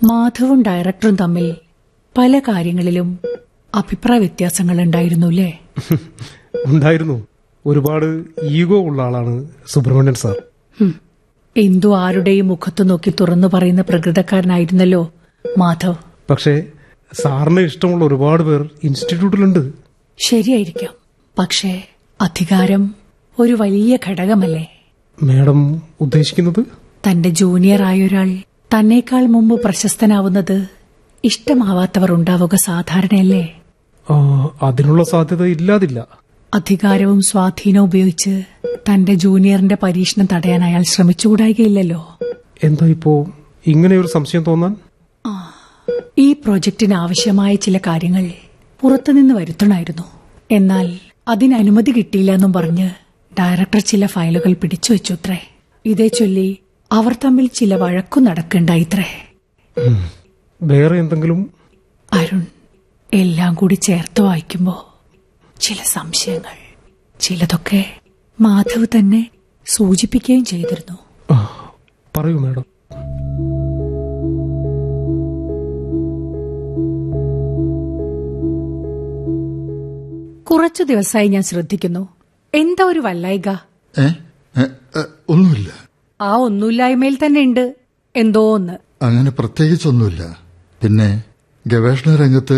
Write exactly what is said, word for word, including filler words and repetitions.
മാധവും ഡയറക്ടറും തമ്മിൽ പല കാര്യങ്ങളിലും അഭിപ്രായ വ്യത്യാസങ്ങൾ ഉണ്ടായിരുന്നു അല്ലേ? ഉണ്ടായിരുന്നു. ഒരുപാട് ഈഗോ ഉള്ള ആളാണ് സുബ്രഹ്മണ്യൻ സാർ. എന്തു ആരുടെയും മുഖത്ത് നോക്കി തുറന്നു പറയുന്ന പ്രകൃതക്കാരനായിരുന്നല്ലോ മാധവ്. പക്ഷേ സാറിന് ഇഷ്ടമുള്ള ഒരുപാട് പേർ ഇൻസ്റ്റിറ്റ്യൂട്ടിലുണ്ട്. ശരിയായിരിക്കാം. പക്ഷേ അധികാരം ഒരു വലിയ ഘടകമല്ലേ? മാഡം ഉദ്ദേശിക്കുന്നത്? തന്റെ ജൂനിയർ ആയൊരാൾ തന്നേക്കാൾ മുമ്പ് പ്രശസ്തനാവുന്നത് ഇഷ്ടമാവാത്തവർ ഉണ്ടാവുക സാധാരണയല്ലേ? അതിനുള്ള സാധ്യത ഇല്ലാതില്ല. അധികാരവും സ്വാധീനവും ഉപയോഗിച്ച് തന്റെ ജൂനിയറിന്റെ പരീക്ഷണം തടയാൻ അയാൾ ശ്രമിച്ചുകൂടായികയില്ലല്ലോ. എന്താ ഇപ്പോ ഇങ്ങനെയൊരു സംശയം തോന്നാൻ? ഈ പ്രോജക്റ്റിന് ആവശ്യമായ ചില കാര്യങ്ങൾ പുറത്തുനിന്ന് വരുത്തണമായിരുന്നു. എന്നാൽ അതിന് അനുമതി കിട്ടിയില്ല എന്നും പറഞ്ഞ് ഡയറക്ടർ ചില ഫയലുകൾ പിടിച്ചു വെച്ചുത്രേ. ഇതേ ചൊല്ലി അവർ തമ്മിൽ ചില വഴക്കു നടക്കണ്ടായിത്രേ. വേറെ എന്തെങ്കിലും? അരുൺ, എല്ലാം കൂടി ചേർത്ത് വായിക്കുമ്പോ ചില സംശയങ്ങൾ, ചിലതൊക്കെ മാധവ് തന്നെ സൂചിപ്പിക്കുകയും ചെയ്തിരുന്നു. പറയൂ മാഡം. കുറച്ചു ദിവസമായി ഞാൻ ശ്രദ്ധിക്കുന്നു. എന്താ ഒരു വല്ലായിക? ഒന്നുമില്ല. ആ ഒന്നുമില്ലായ്മയിൽ തന്നെ ഉണ്ട് എന്തോ ഒന്ന്. അങ്ങനെ പ്രത്യേകിച്ചൊന്നുമില്ല. പിന്നെ ഗവേഷണ രംഗത്ത്